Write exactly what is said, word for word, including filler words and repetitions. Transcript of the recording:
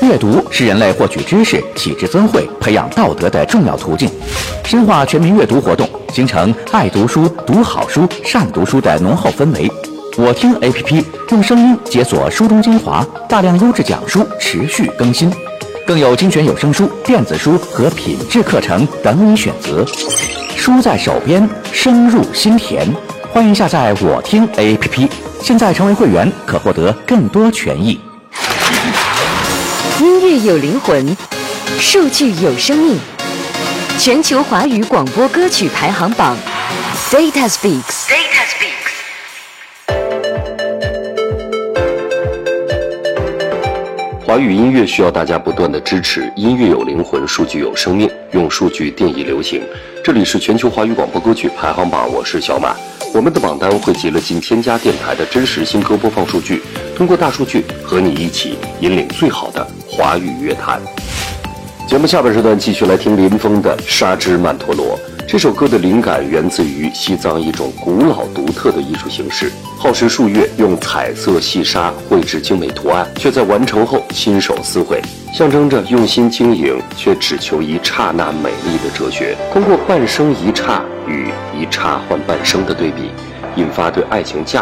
阅读是人类获取知识、启智增慧、培养道德的重要途径。深化全民阅读活动，形成爱读书、读好书、善读书的浓厚氛围。我听 A P P 用声音解锁书中精华，大量优质讲书持续更新，更有精选有声书、电子书和品质课程等你选择。书在手边，声入心田。欢迎下载我听 A P P， 现在成为会员可获得更多权益。 音乐有灵魂，数据有生命。全球华语广播歌曲排行榜 ，Data Speaks。Data Speaks。 华语音乐需要大家不断的支持，音乐有灵魂，数据有生命，用数据定义流行。这里是全球华语广播歌曲排行榜，我是小马。我们的榜单汇集了近千家电台的真实新歌播放数据，通过大数据和你一起引领最好的华语乐坛。节目下半时段继续来听林峰的《沙之曼陀罗》。这首歌的灵感源自于西藏一种古老独特的艺术形式，耗时数月，用彩色细沙绘制精美图案，却在完成后亲手撕毁，象征着用心经营却只求一刹那美丽的哲学。通过半生一刹与一刹换半生的对比，引发对爱情价